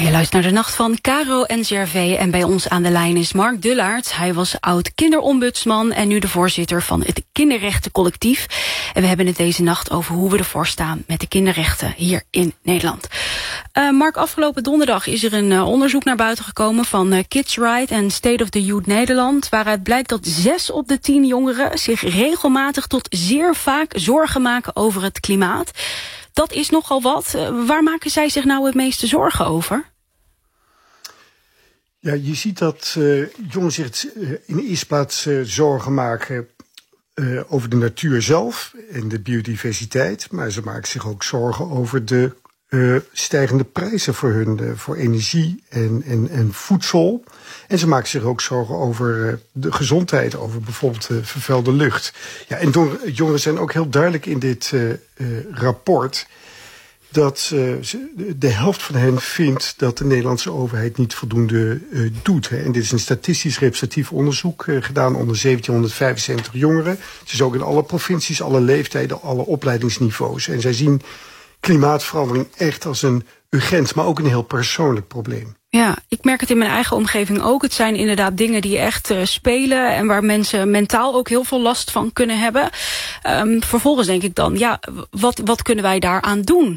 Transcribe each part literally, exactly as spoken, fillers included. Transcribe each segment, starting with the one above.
Je luistert naar de Nacht van Caro en N C R V en bij ons aan de lijn is Mark Dullaert. Hij was oud-kinderombudsman en nu de voorzitter van het Kinderrechtencollectief. En we hebben het deze nacht over hoe we ervoor staan met de kinderrechten hier in Nederland. Uh, Mark, afgelopen donderdag is er een uh, onderzoek naar buiten gekomen van uh, Kids Right en State of the Youth Nederland, waaruit blijkt dat zes op de tien jongeren zich regelmatig tot zeer vaak zorgen maken over het klimaat. Dat is nogal wat. Uh, waar maken zij zich nou het meeste zorgen over? Ja, je ziet dat uh, jongeren zich uh, in de eerste plaats uh, zorgen maken uh, over de natuur zelf en de biodiversiteit. Maar ze maken zich ook zorgen over de uh, stijgende prijzen voor hun, uh, voor energie en, en, en voedsel. En ze maken zich ook zorgen over uh, de gezondheid, over bijvoorbeeld uh, vervuilde lucht. Ja, en don- jongeren zijn ook heel duidelijk in dit uh, uh, rapport dat uh, de helft van hen vindt dat de Nederlandse overheid niet voldoende uh, doet. Hè. En dit is een statistisch representatief onderzoek uh, gedaan onder zeventienhonderdvijfenzeventig jongeren. Het is ook in alle provincies, alle leeftijden, alle opleidingsniveaus. En zij zien klimaatverandering echt als een urgent, maar ook een heel persoonlijk probleem. Ja, ik merk het in mijn eigen omgeving ook. Het zijn inderdaad dingen die echt uh, spelen en waar mensen mentaal ook heel veel last van kunnen hebben. Um, vervolgens denk ik dan, ja, wat, wat kunnen wij daaraan doen?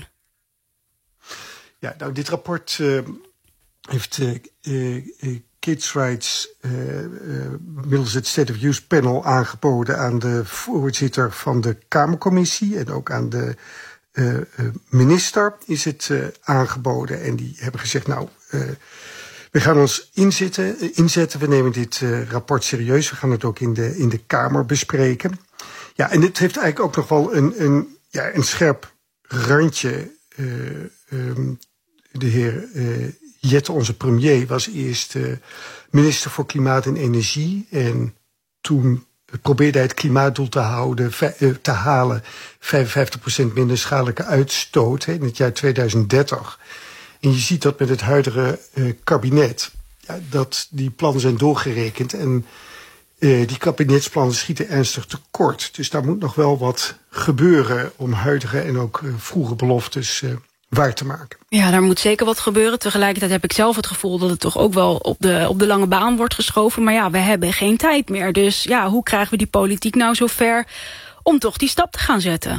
Ja, nou, dit rapport uh, heeft uh, uh, Kids Rights uh, uh, middels het State of Youth Panel aangeboden aan de voorzitter van de Kamercommissie en ook aan de uh, uh, minister is het uh, aangeboden. En die hebben gezegd, nou, uh, we gaan ons inzetten, uh, inzetten. We nemen dit uh, rapport serieus. We gaan het ook in de, in de Kamer bespreken. Ja, en dit heeft eigenlijk ook nog wel een, een, ja, een scherp randje. Uh, um, de heer uh, Jette, onze premier, was eerst uh, minister voor Klimaat en Energie. En toen probeerde hij het klimaatdoel te, houden, uh, te halen. vijfenvijftig procent minder schadelijke uitstoot hè, in het jaar tweeduizend dertig. En je ziet dat met het huidige uh, kabinet, ja, dat die plannen zijn doorgerekend. En uh, die kabinetsplannen schieten ernstig tekort. Dus daar moet nog wel wat gebeuren om huidige en ook uh, vroege beloftes uh, waar te maken. Ja, daar moet zeker wat gebeuren. Tegelijkertijd heb ik zelf het gevoel dat het toch ook wel op de, op de lange baan wordt geschoven. Maar ja, we hebben geen tijd meer. Dus ja, hoe krijgen we die politiek nou zover om toch die stap te gaan zetten?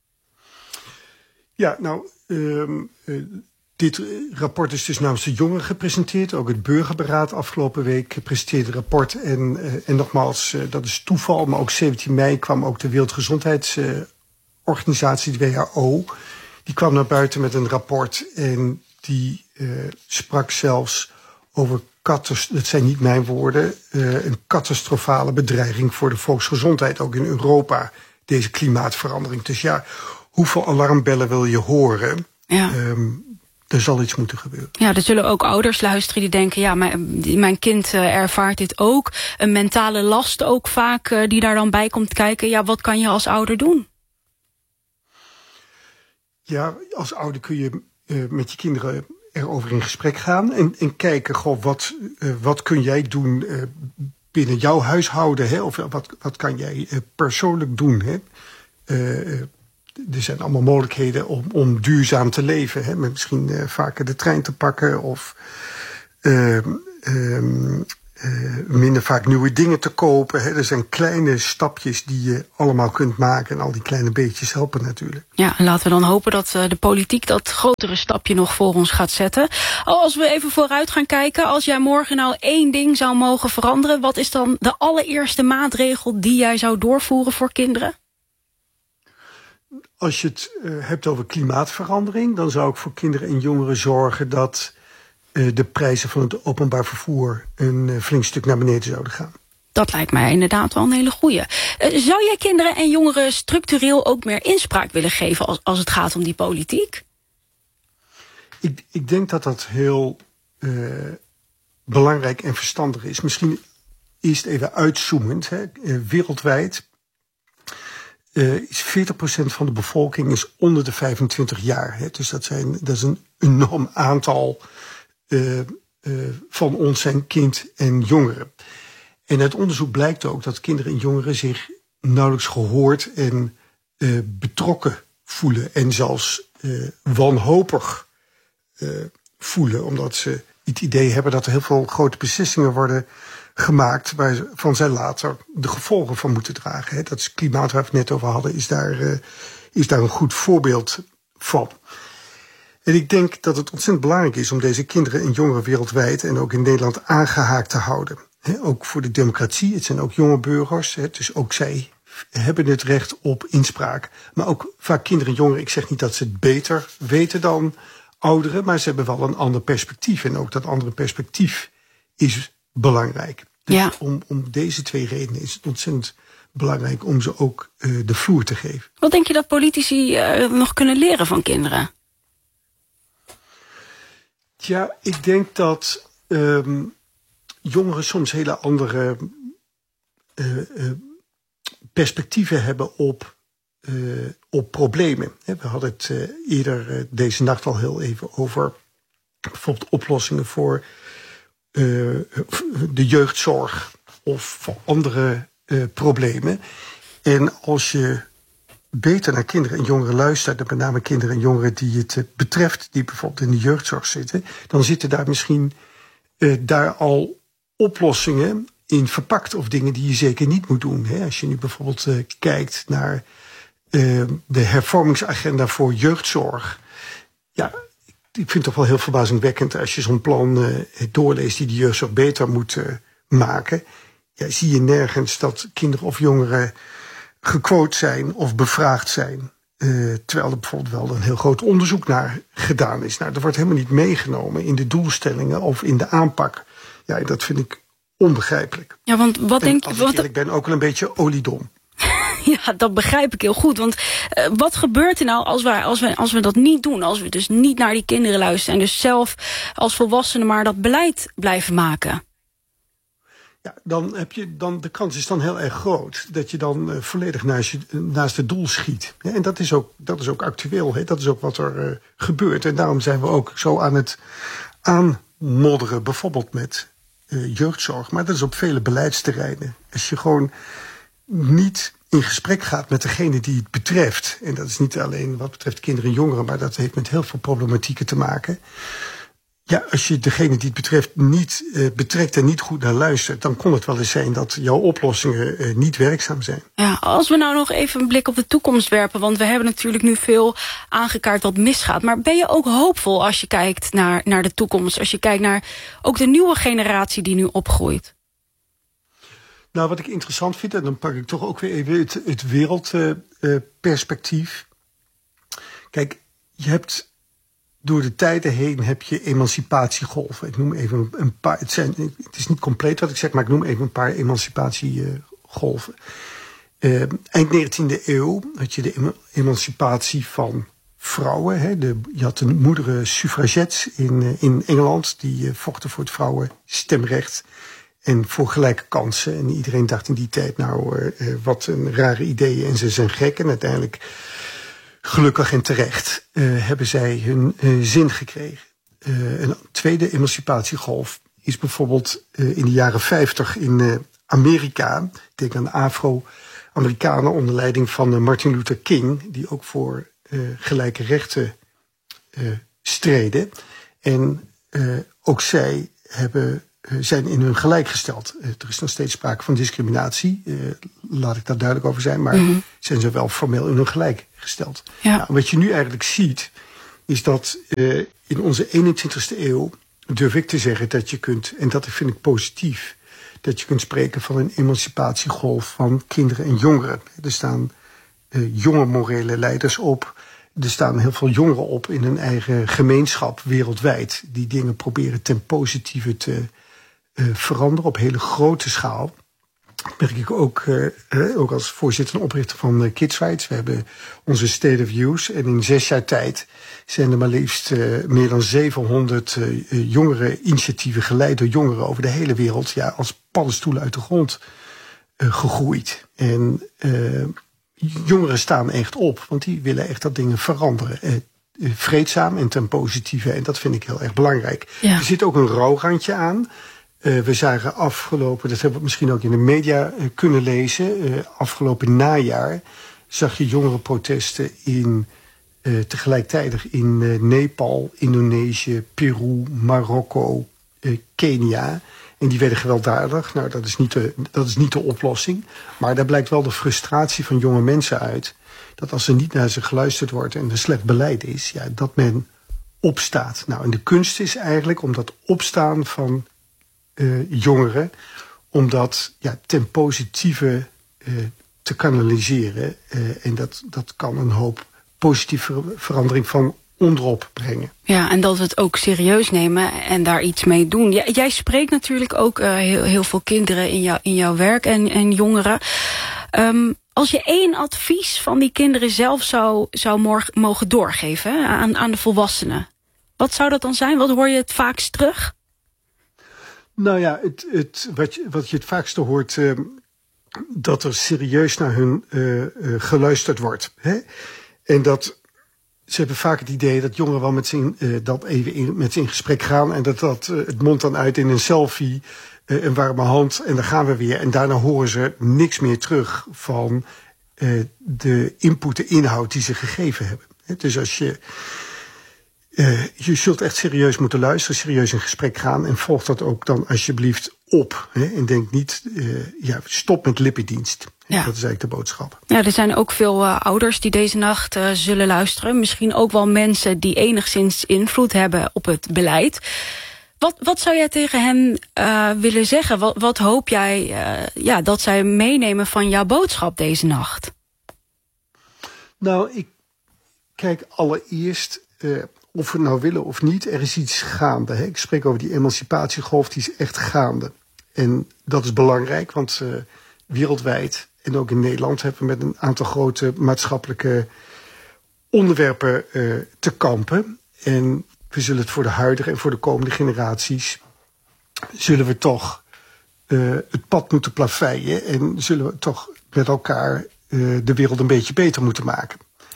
Ja, nou, um, uh, dit rapport is dus namens de jongeren gepresenteerd. Ook het Burgerberaad afgelopen week presenteerde het rapport. En, uh, en nogmaals, uh, dat is toeval. Maar ook zeventien mei kwam ook de Wereldgezondheidsorganisatie, de W H O. Die kwam naar buiten met een rapport en die uh, sprak zelfs over, katas- dat zijn niet mijn woorden, uh, een catastrofale bedreiging voor de volksgezondheid, ook in Europa, deze klimaatverandering. Dus ja, hoeveel alarmbellen wil je horen? Ja. Um, er zal iets moeten gebeuren. Ja, er zullen ook ouders luisteren die denken, ja, mijn, mijn kind uh, ervaart dit ook. Een mentale last ook vaak uh, die daar dan bij komt kijken. Ja, wat kan je als ouder doen? Ja, als ouder kun je uh, met je kinderen erover in gesprek gaan. En, en kijken, goh, wat, uh, wat kun jij doen uh, binnen jouw huishouden? Hè? Of wat, wat kan jij uh, persoonlijk doen? Hè? Uh, er zijn allemaal mogelijkheden om, om duurzaam te leven. Hè? Met misschien uh, vaker de trein te pakken. Of uh, um, uh, minder vaak nieuwe dingen te kopen. Hè? Er zijn kleine stapjes die je allemaal kunt maken. En al die kleine beetjes helpen natuurlijk. Ja, en laten we dan hopen dat uh, de politiek dat grotere stapje nog voor ons gaat zetten. Als we even vooruit gaan kijken, als jij morgen nou één ding zou mogen veranderen, wat is dan de allereerste maatregel die jij zou doorvoeren voor kinderen? Als je het uh, hebt over klimaatverandering, dan zou ik voor kinderen en jongeren zorgen dat uh, de prijzen van het openbaar vervoer een uh, flink stuk naar beneden zouden gaan. Dat lijkt mij inderdaad wel een hele goeie. Uh, zou jij kinderen en jongeren structureel ook meer inspraak willen geven als, als het gaat om die politiek? Ik, ik denk dat dat heel uh, belangrijk en verstandig is. Misschien eerst even uitzoomend. Hè. Uh, wereldwijd uh, is veertig procent van de bevolking is onder de vijfentwintig jaar. Hè. Dus dat, zijn, dat is een enorm aantal uh, uh, van ons zijn kind en jongeren. En uit onderzoek blijkt ook dat kinderen en jongeren zich nauwelijks gehoord en uh, betrokken voelen. En zelfs uh, wanhopig uh, voelen. Omdat ze het idee hebben dat er heel veel grote beslissingen worden gemaakt waarvan zij later de gevolgen van moeten dragen. Hè. Dat is klimaat waar we het net over hadden, is daar, uh, is daar een goed voorbeeld van. En ik denk dat het ontzettend belangrijk is om deze kinderen en jongeren wereldwijd en ook in Nederland aangehaakt te houden. He, ook voor de democratie, het zijn ook jonge burgers, he, dus ook zij hebben het recht op inspraak. Maar ook vaak kinderen en jongeren, ik zeg niet dat ze het beter weten dan ouderen, maar ze hebben wel een ander perspectief. En ook dat andere perspectief is belangrijk. Dus ja. om, om deze twee redenen is het ontzettend belangrijk om ze ook uh, de vloer te geven. Wat denk je dat politici uh, nog kunnen leren van kinderen? Ja, ik denk dat um, jongeren soms hele andere uh, uh, perspectieven hebben op, uh, op problemen. We hadden het uh, eerder uh, deze nacht al heel even over bijvoorbeeld oplossingen voor uh, de jeugdzorg of voor andere uh, problemen. En als je beter naar kinderen en jongeren luistert, en met name kinderen en jongeren die het betreft, die bijvoorbeeld in de jeugdzorg zitten, dan zitten daar misschien uh, daar al oplossingen in verpakt of dingen die je zeker niet moet doen. Hè. Als je nu bijvoorbeeld uh, kijkt naar uh, de hervormingsagenda voor jeugdzorg. Ja, ik vind het toch wel heel verbazingwekkend als je zo'n plan uh, doorleest die de jeugdzorg beter moet uh, maken. Ja, zie je nergens dat kinderen of jongeren gequote zijn of bevraagd zijn. Uh, terwijl er bijvoorbeeld wel een heel groot onderzoek naar gedaan is. Nou, dat wordt helemaal niet meegenomen in de doelstellingen of in de aanpak. Ja, en dat vind ik onbegrijpelijk. Ja, want wat en denk als je? ik eerlijk ben, ook wel een beetje oliedom. Ja, dat begrijp ik heel goed. Want uh, wat gebeurt er nou als, wij, als, we, als we dat niet doen? Als we dus niet naar die kinderen luisteren en dus zelf als volwassenen maar dat beleid blijven maken? Ja, dan heb je dan de kans is dan heel erg groot dat je dan uh, volledig naast, je, naast het doel schiet. Ja, en dat is ook, dat is ook actueel. Hè? Dat is ook wat er uh, gebeurt. En daarom zijn we ook zo aan het aanmodderen, bijvoorbeeld met uh, jeugdzorg. Maar dat is op vele beleidsterreinen. Als je gewoon niet in gesprek gaat met degene die het betreft. En dat is niet alleen wat betreft kinderen en jongeren, maar dat heeft met heel veel problematieken te maken. Ja, als je degene die het betreft niet uh, betrekt en niet goed naar luistert, dan kon het wel eens zijn dat jouw oplossingen uh, niet werkzaam zijn. Ja, als we nou nog even een blik op de toekomst werpen, want we hebben natuurlijk nu veel aangekaart wat misgaat. Maar ben je ook hoopvol als je kijkt naar, naar de toekomst? Als je kijkt naar ook de nieuwe generatie die nu opgroeit? Nou, wat ik interessant vind, en dan pak ik toch ook weer even het, het wereldperspectief. Uh, Kijk, je hebt door de tijden heen heb je emancipatiegolven. Ik noem even een paar. Het, zijn, het is niet compleet wat ik zeg, maar ik noem even een paar emancipatiegolven. Uh, eind negentiende eeuw had je de emancipatie van vrouwen. Hè. De, je had de moederen suffragettes in, in Engeland die uh, vochten voor het vrouwenstemrecht en voor gelijke kansen. En iedereen dacht in die tijd, nou, uh, wat een rare ideeën en ze zijn gek. En uiteindelijk, gelukkig en terecht, uh, hebben zij hun uh, zin gekregen. Uh, een tweede emancipatiegolf is bijvoorbeeld uh, in de jaren vijftig in uh, Amerika. Ik denk aan de Afro-Amerikanen onder leiding van uh, Martin Luther King, die ook voor uh, gelijke rechten uh, streden. En uh, ook zij hebben zijn in hun gelijk gesteld. Er is nog steeds sprake van discriminatie. Uh, laat ik daar duidelijk over zijn. Maar mm-hmm. zijn ze wel formeel in hun gelijk gesteld. Ja. Nou, wat je nu eigenlijk ziet, is dat uh, in onze eenentwintigste eeuw durf ik te zeggen dat je kunt, en dat vind ik positief, dat je kunt spreken van een emancipatiegolf van kinderen en jongeren. Er staan uh, jonge morele leiders op. Er staan heel veel jongeren op in hun eigen gemeenschap wereldwijd, die dingen proberen ten positieve te Uh, veranderen op hele grote schaal. Dat merk ik ook, uh, uh, ook als voorzitter en oprichter van uh, Kids Rights. We hebben onze State of Youth. En in zes jaar tijd zijn er maar liefst uh, meer dan zevenhonderd uh, jongere initiatieven geleid door jongeren over de hele wereld. Ja, als paddenstoelen uit de grond uh, gegroeid. En uh, jongeren staan echt op, want die willen echt dat dingen veranderen. Uh, vreedzaam en ten positieve. En dat vind ik heel erg belangrijk. Ja. Er zit ook een rouwrandje aan. Uh, we zagen afgelopen, dat hebben we misschien ook in de media uh, kunnen lezen, uh, afgelopen najaar zag je jongerenprotesten in uh, tegelijkertijd in uh, Nepal, Indonesië, Peru, Marokko, uh, Kenia. En die werden gewelddadig. Nou, dat is, niet de, dat is niet de oplossing. Maar daar blijkt wel de frustratie van jonge mensen uit. Dat als er niet naar ze geluisterd wordt en er slecht beleid is, ja, dat men opstaat. Nou, en de kunst is eigenlijk om dat opstaan van uh, jongeren, om dat ja, ten positieve uh, te kanaliseren. Uh, en dat, dat kan een hoop positieve verandering van onderop brengen. Ja, en dat we het ook serieus nemen en daar iets mee doen. J- jij spreekt natuurlijk ook uh, heel, heel veel kinderen in, jou, in jouw werk en, en jongeren. Um, als je één advies van die kinderen zelf zou, zou morgen, mogen doorgeven hè, aan, aan de volwassenen, wat zou dat dan zijn? Wat hoor je het vaakst terug? Nou ja, het, het, wat, je, wat je het vaakste hoort, uh, dat er serieus naar hun uh, uh, geluisterd wordt. Hè? En dat ze hebben vaak het idee dat jongeren wel met z'n uh, dat even in, met z'n in gesprek gaan en dat dat uh, het mondt dan uit in een selfie, uh, een warme hand en dan gaan we weer. En daarna horen ze niks meer terug van uh, de input, de inhoud die ze gegeven hebben. He, dus als je uh, je zult echt serieus moeten luisteren, serieus in gesprek gaan en volg dat ook dan alsjeblieft op. He, en denk niet, uh, ja, stop met lippendienst. Ja. Dat is eigenlijk de boodschap. Ja, er zijn ook veel uh, ouders die deze nacht uh, zullen luisteren. Misschien ook wel mensen die enigszins invloed hebben op het beleid. Wat, wat zou jij tegen hen uh, willen zeggen? Wat, wat hoop jij uh, ja, dat zij meenemen van jouw boodschap deze nacht? Nou, ik kijk allereerst, uh, of we nou willen of niet, er is iets gaande. Hè? Ik spreek over die emancipatiegolf, die is echt gaande. En dat is belangrijk, want uh, wereldwijd en ook in Nederland hebben we met een aantal grote maatschappelijke onderwerpen uh, te kampen. En we zullen het voor de huidige en voor de komende generaties, zullen we toch uh, het pad moeten plaveien en zullen we toch met elkaar uh, de wereld een beetje beter moeten maken.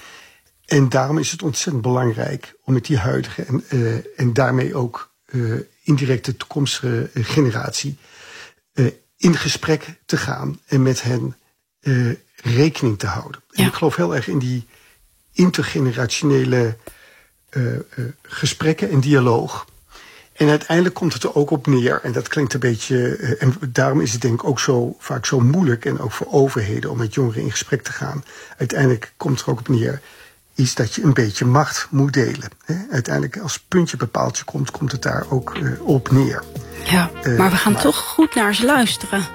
En daarom is het ontzettend belangrijk om met die huidige en, uh, en daarmee ook uh, indirect de toekomstige uh, generatie uh, in gesprek te gaan en met hen uh, rekening te houden. Ja. En ik geloof heel erg in die intergenerationele uh, uh, gesprekken en dialoog. En uiteindelijk komt het er ook op neer, en dat klinkt een beetje, uh, en daarom is het denk ik ook zo vaak zo moeilijk, en ook voor overheden, om met jongeren in gesprek te gaan. Uiteindelijk komt het er ook op neer, is dat je een beetje macht moet delen. Hè? Uiteindelijk als puntje bij paaltje komt, komt het daar ook uh, op neer. Ja, uh, maar we gaan maar toch goed naar ze luisteren.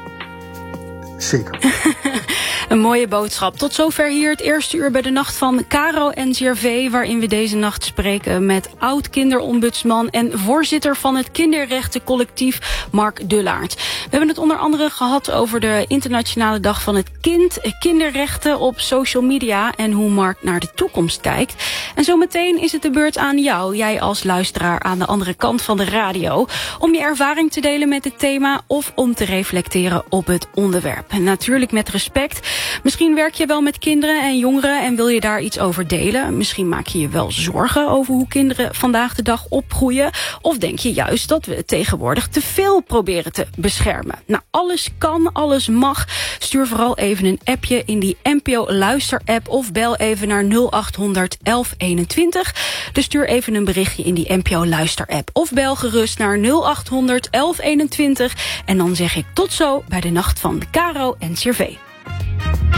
Zeker. Een mooie boodschap. Tot zover hier het eerste uur bij de Nacht van Caro N C R V... waarin we deze nacht spreken met oud-kinderombudsman en voorzitter van het kinderrechtencollectief Mark Dullaert. We hebben het onder andere gehad over de internationale dag van het kind, kinderrechten op social media en hoe Mark naar de toekomst kijkt. En zometeen is het de beurt aan jou, jij als luisteraar aan de andere kant van de radio, om je ervaring te delen met het thema of om te reflecteren op het onderwerp. En natuurlijk met respect. Misschien werk je wel met kinderen en jongeren en wil je daar iets over delen. Misschien maak je je wel zorgen over hoe kinderen vandaag de dag opgroeien. Of denk je juist dat we het tegenwoordig te veel proberen te beschermen. Nou, alles kan, alles mag. Stuur vooral even een appje in die N P O Luister-app of bel even naar nul acht honderd elf eenentwintig. Dus stuur even een berichtje in die N P O Luister-app of bel gerust naar nul acht honderd elf eenentwintig. En dan zeg ik tot zo bij de Nacht van Caro N C R V.